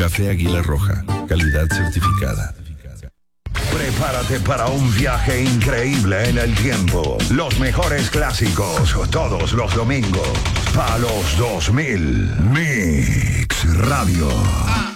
Café Águila Roja, calidad certificada. Prepárate para un viaje increíble en el tiempo. Los mejores clásicos, todos los domingos. Pa' los 2000. Mix Radio.